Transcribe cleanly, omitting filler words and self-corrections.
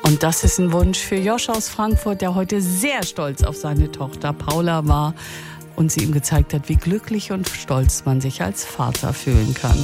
Und das ist ein Wunsch für Josh aus Frankfurt, der heute sehr stolz auf seine Tochter Paula war und sie ihm gezeigt hat, wie glücklich und stolz man sich als Vater fühlen kann.